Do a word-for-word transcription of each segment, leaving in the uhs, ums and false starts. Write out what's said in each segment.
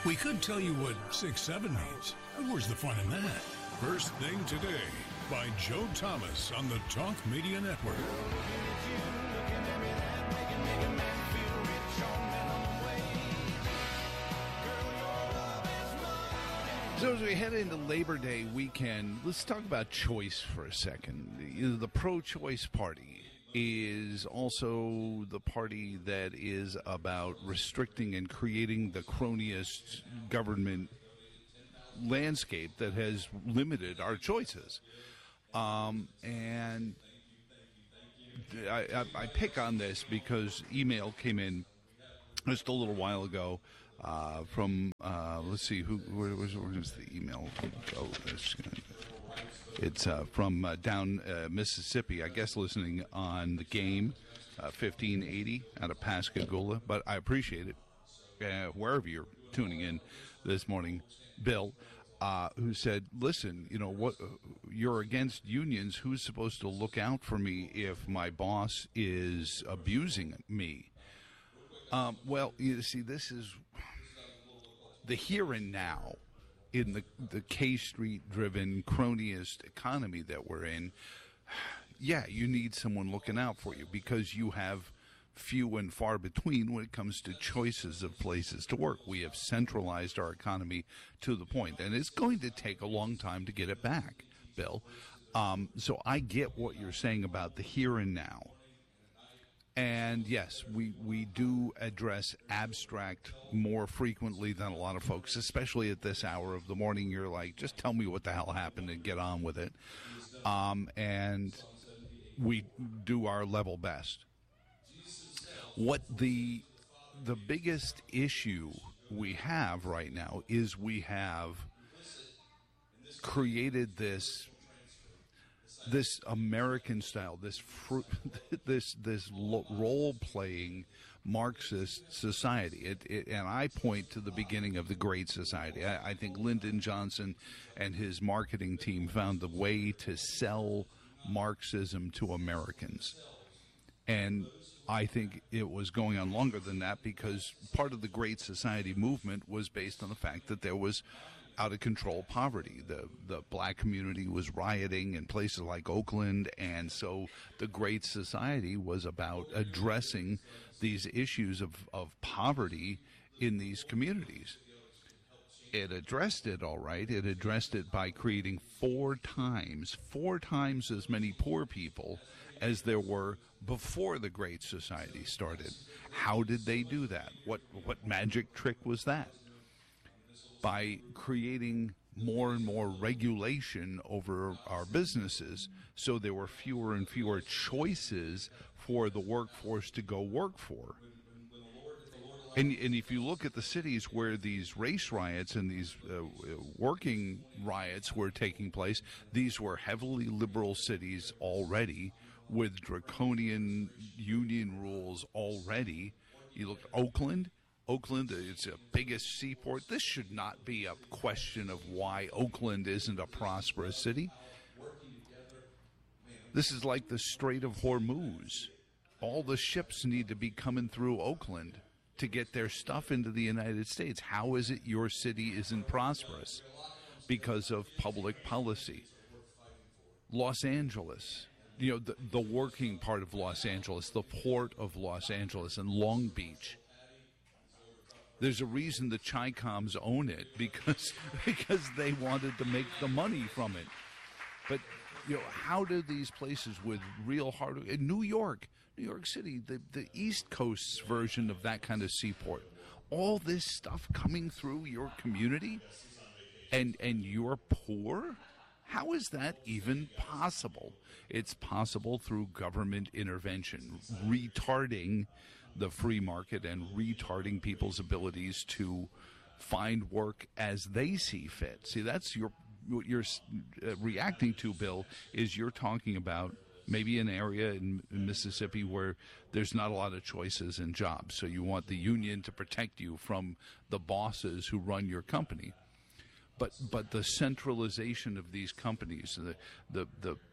We could tell you what six seven means. Where's the fun in that? First Thing Today by Joe Thomas on the Talk Media Network. So as we head into Labor Day weekend, let's talk about choice for a second. You know, the pro-choice party is also the party that is about restricting and creating the cronyist government landscape that has limited our choices. Um, and I, I, I pick on this because email came in just a little while ago uh, from, uh, let's see, who where was, where was the email? Oh, this, it's uh, from uh, down uh, Mississippi, I guess, listening on the game, uh, fifteen eighty out of Pascagoula. But I appreciate it, uh, wherever you're tuning in this morning, Bill. Uh, who said, listen, you know, what you're against unions. Who's supposed to look out for me if my boss is abusing me? Um, well, you see, this is the here and now in the, the K Street-driven cronyist economy that we're in. Yeah, you need someone looking out for you because you have few and far between when it comes to choices of places to work. We have centralized our economy to the point, and it's going to take a long time to get it back, Bill. Um, so I get what you're saying about the here and now. And yes, we, we do address abstract more frequently than a lot of folks, especially at this hour of the morning. You're like, just tell me what the hell happened and get on with it. Um, and we do our level best. What the the biggest issue we have right now is we have created this this American style, this fr- this this lo- role playing Marxist society. It, it, and I point to the beginning of the Great Society. I, I think Lyndon Johnson and his marketing team found the way to sell Marxism to Americans. And I think it was going on longer than that because part of the Great Society movement was based on the fact that there was out-of-control poverty. The the black community was rioting in places like Oakland, and so the Great Society was about addressing these issues of, of poverty in these communities. It addressed it all right. It addressed it by creating four times, four times as many poor people as there were before the Great Society started. How did they do that? What what magic trick was that? By creating more and more regulation over our businesses, so there were fewer and fewer choices for the workforce to go work for. And, and if you look at the cities where these race riots and these uh, working riots were taking place, these were heavily liberal cities already with draconian union rules already. You look at Oakland. Oakland, it's the biggest seaport. This should not be a question of why Oakland isn't a prosperous city. This is like the Strait of Hormuz. All the ships need to be coming through Oakland to get their stuff into the United States. How is it your city isn't prosperous? Because of public policy. Los Angeles, you know, the, the working part of Los Angeles, the port of Los Angeles and Long Beach. There's a reason the Chi-Coms own it, because because they wanted to make the money from it. But, you know, how do these places with real hard... In New York, New York City, the, the East Coast's version of that kind of seaport, all this stuff coming through your community, and and you're poor? How is that even possible? It's possible through government intervention, retarding the free market and retarding people's abilities to find work as they see fit. See, that's your what you're uh, reacting to, Bill, is you're talking about maybe an area in, in Mississippi where there's not a lot of choices in jobs. So you want the union to protect you from the bosses who run your company. But but the centralization of these companies, the the, the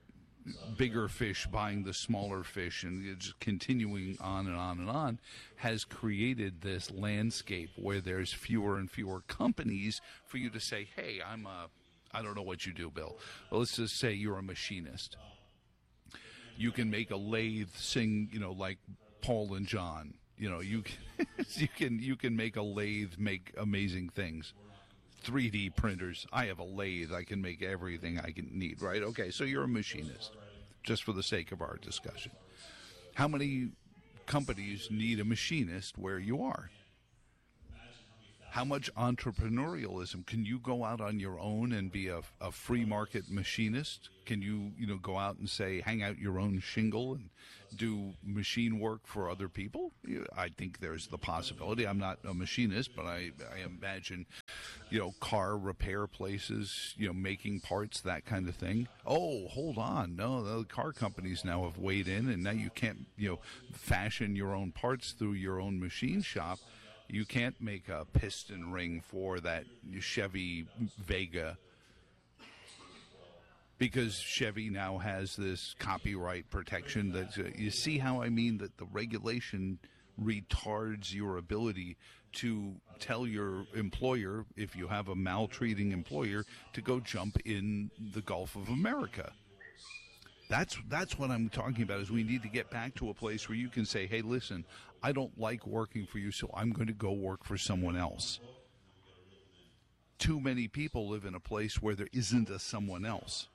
bigger fish buying the smaller fish, and it's continuing on and on and on, has created this landscape where there's fewer and fewer companies for you to say, hey, I'm a, I don't know what you do, Bill. Well, let's just say you're a machinist. You can make a lathe sing, you know, like Paul and John. You know, you can, you can you can make a lathe make amazing things. three D printers. I have a lathe. I can make everything I can need, right? Okay, so you're a machinist, just for the sake of our discussion. How many companies need a machinist where you are? How much entrepreneurialism? Can you go out on your own and be a, a free market machinist? Can you, you know, go out and say, hang out your own shingle and do machine work for other people? I think there's the possibility. I'm not a machinist, but I, I imagine, you know, car repair places, you know, making parts, that kind of thing. Oh, hold on. No, the car companies now have weighed in, and now you can't, you know, fashion your own parts through your own machine shop. You can't make a piston ring for that Chevy Vega because Chevy now has this copyright protection. That uh, you see how I mean that the regulation retards your ability to tell your employer, if you have a maltreating employer, to go jump in the Gulf of America. That's that's what I'm talking about, is we need to get back to a place where you can say, hey, listen, I don't like working for you, so I'm going to go work for someone else. Too many people live in a place where there isn't a someone else.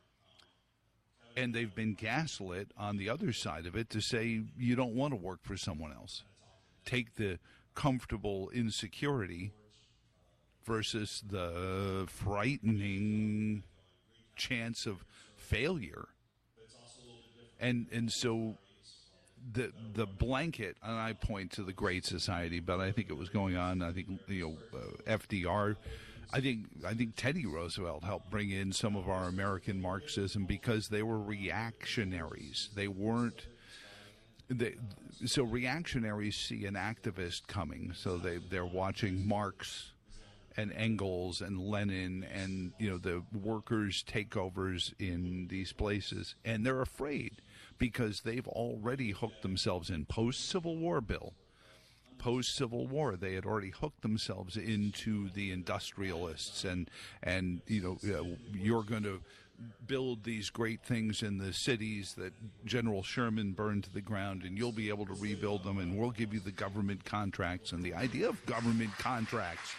And they've been gaslit on the other side of it to say you don't want to work for someone else. Take the comfortable insecurity versus the frightening chance of failure. And and so the the blanket, and I point to the Great Society, but I think it was going on. I think, you know, uh, F D R. I think I think Teddy Roosevelt helped bring in some of our American Marxism because they were reactionaries. They weren't. They, so reactionaries see an activist coming, so they they're watching Marx and Engels and Lenin and, you know, the workers' takeovers in these places, and they're afraid because they've already hooked themselves in. Post-Civil War, Bill, post-Civil War, they had already hooked themselves into the industrialists, and, and you know, you know you're going to build these great things in the cities that General Sherman burned to the ground, and you'll be able to rebuild them, and we'll give you the government contracts. And the idea of government contracts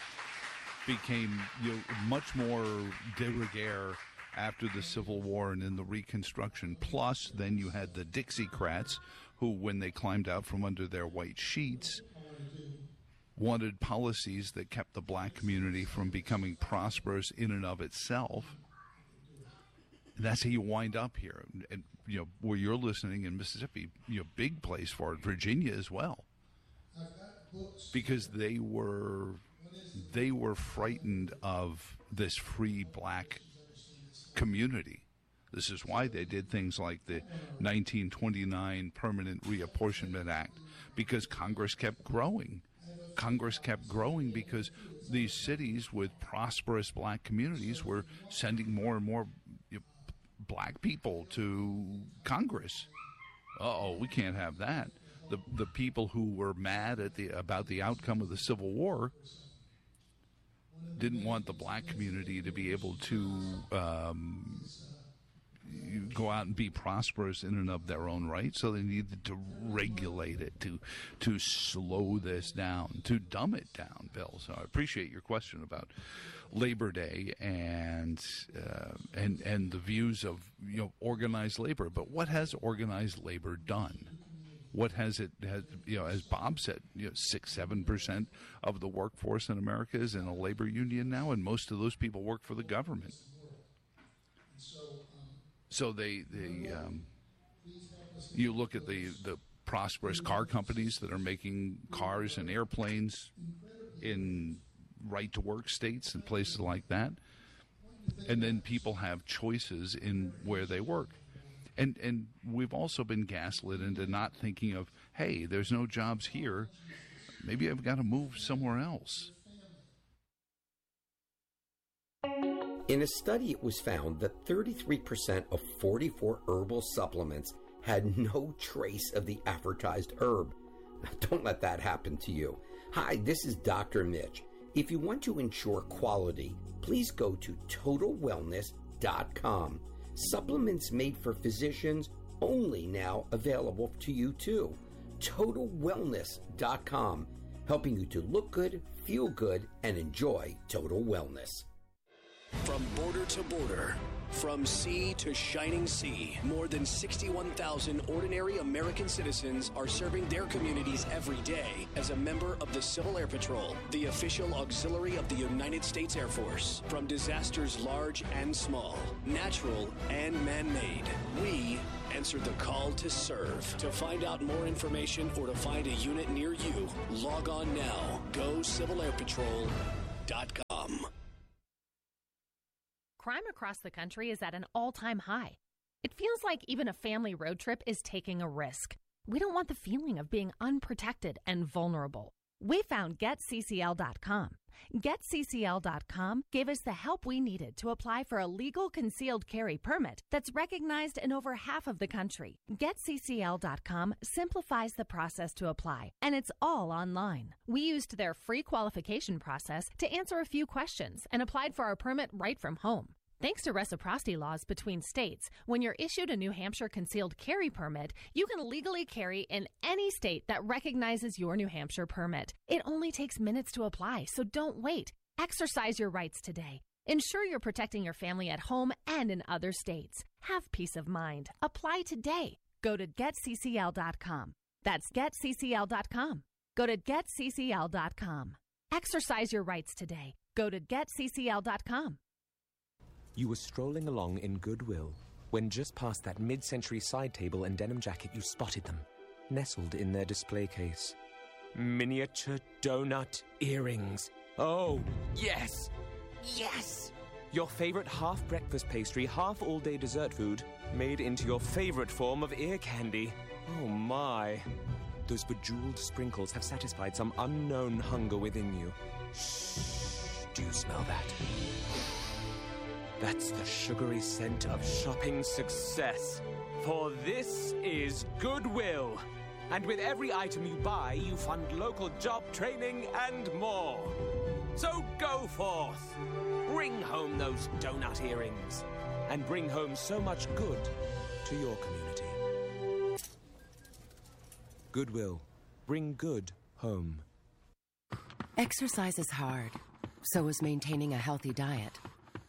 became, you know, much more de rigueur after the Civil War and in the Reconstruction. Plus, then you had the Dixiecrats, who, when they climbed out from under their white sheets, wanted policies that kept the black community from becoming prosperous in and of itself. And that's how you wind up here. And, you know, where you're listening in Mississippi, you know, big place for it, Virginia as well. Because they were... They were frightened of this free black community. This is why they did things like the nineteen twenty-nine Permanent Reapportionment Act, because Congress kept growing. Congress kept growing because these cities with prosperous black communities were sending more and more, you know, black people to Congress. Uh-oh, we can't have that. The the people who were mad at the about the outcome of the Civil War didn't want the black community to be able to um, go out and be prosperous in and of their own right, so they needed to regulate it, to to slow this down, to dumb it down, Bill. So I appreciate your question about Labor Day and uh, and and the views of, you know, organized labor. But what has organized labor done? What has it, has, you know, as Bob said, you know, six, seven percent of the workforce in America is in a labor union now, and most of those people work for the government. So they, they um, you look at the, the prosperous car companies that are making cars and airplanes in right-to-work states and places like that, and then people have choices in where they work. And and we've also been gaslit into not thinking of, hey, there's no jobs here. Maybe I've got to move somewhere else. In a study, it was found that thirty-three percent of forty-four herbal supplements had no trace of the advertised herb. Now, don't let that happen to you. Hi, this is Doctor Mitch. If you want to ensure quality, please go to total wellness dot com. Supplements made for physicians, only now available to you too. total wellness dot com, helping you to look good, feel good, and enjoy total wellness. From border to border, from sea to shining sea, more than sixty-one thousand ordinary American citizens are serving their communities every day as a member of the Civil Air Patrol, the official auxiliary of the United States Air Force. From disasters large and small, natural and man-made, we answer the call to serve. To find out more information or to find a unit near you, log on now. go civil air patrol dot com. Crime across the country is at an all-time high. It feels like even a family road trip is taking a risk. We don't want the feeling of being unprotected and vulnerable. We found get C C L dot com. get C C L dot com gave us the help we needed to apply for a legal concealed carry permit that's recognized in over half of the country. get C C L dot com simplifies the process to apply, and it's all online. We used their free qualification process to answer a few questions and applied for our permit right from home. Thanks to reciprocity laws between states, when you're issued a New Hampshire concealed carry permit, you can legally carry in any state that recognizes your New Hampshire permit. It only takes minutes to apply, so don't wait. Exercise your rights today. Ensure you're protecting your family at home and in other states. Have peace of mind. Apply today. Go to get C C L dot com. That's get C C L dot com. Go to get C C L dot com. Exercise your rights today. Go to get C C L dot com. You were strolling along in Goodwill when just past that mid-century side table and denim jacket you spotted them, nestled in their display case. Miniature donut earrings. Oh, yes! Yes! Your favorite half-breakfast pastry, half-all-day dessert food, made into your favorite form of ear candy. Oh, my. Those bejeweled sprinkles have satisfied some unknown hunger within you. Shh. Do you smell that? That's the sugary scent of shopping success. For this is Goodwill. And with every item you buy, you fund local job training and more. So go forth. Bring home those donut earrings. And bring home so much good to your community. Goodwill. Bring good home. Exercise is hard. So is maintaining a healthy diet.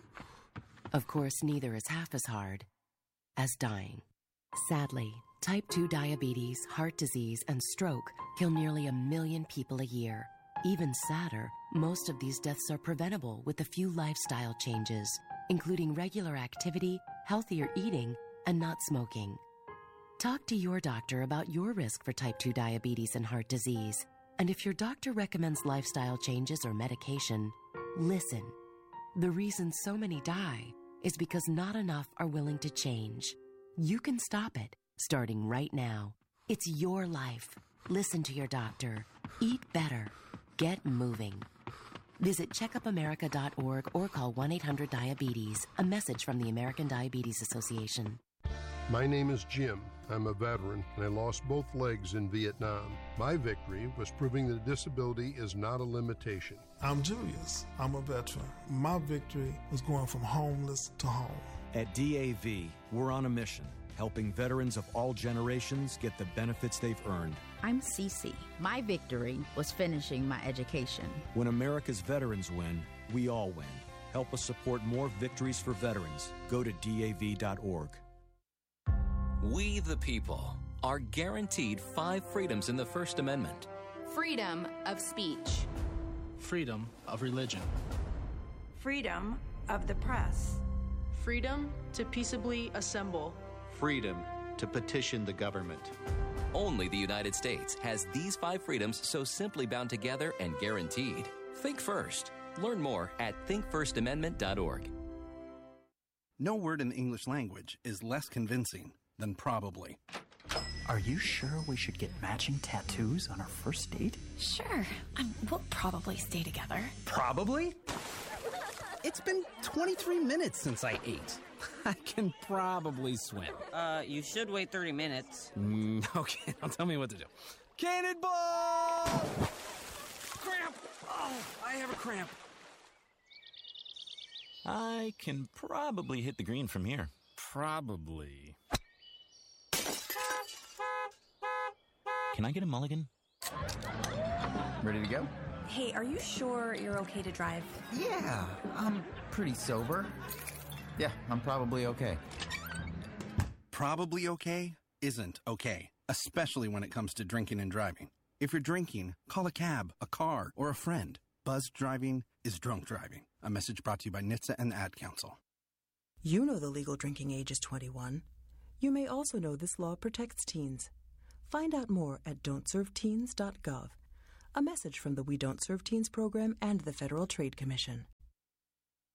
Of course, neither is half as hard as dying. Sadly, type two diabetes, heart disease, and stroke kill nearly a million people a year. Even sadder, most of these deaths are preventable with a few lifestyle changes, including regular activity, healthier eating, and not smoking. Talk to your doctor about your risk for type two diabetes and heart disease. And if your doctor recommends lifestyle changes or medication, listen. The reason so many die is because not enough are willing to change. You can stop it, starting right now. It's your life. Listen to your doctor. Eat better. Get moving. Visit checkup america dot org or call one eight hundred diabetes. A message from the American Diabetes Association. My name is Jim. I'm a veteran, and I lost both legs in Vietnam. My victory was proving that disability is not a limitation. I'm Julius. I'm a veteran. My victory was going from homeless to home. At D A V, we're on a mission, helping veterans of all generations get the benefits they've earned. I'm Cece. My victory was finishing my education. When America's veterans win, we all win. Help us support more victories for veterans. Go to D A V dot org. We, the people, are guaranteed five freedoms in the First Amendment. Freedom of speech. Freedom of religion. Freedom of the press. Freedom to peaceably assemble. Freedom to petition the government. Only the United States has these five freedoms so simply bound together and guaranteed. Think first. Learn more at think first amendment dot org. No word in the English language is less convincing than probably. Are you sure we should get matching tattoos on our first date? Sure. Um, we'll probably stay together. Probably? It's been twenty-three minutes since I ate. I can probably swim. Uh, you should wait thirty minutes. Mm, okay, now tell me what to do. Cannonball! Cramp! Oh, I have a cramp. I can probably hit the green from here. Probably. Can I get a mulligan? Ready to go? Hey, are you sure you're okay to drive? Yeah, I'm pretty sober. Yeah, I'm probably okay. Probably okay isn't okay, especially when it comes to drinking and driving. If you're drinking, call a cab, a car, or a friend. Buzzed driving is drunk driving. A message brought to you by N H T S A and the Ad Council. You know the legal drinking age is twenty-one. You may also know this law protects teens. Find out more at don't serve teens dot gov. A message from the We Don't Serve Teens program and the Federal Trade Commission.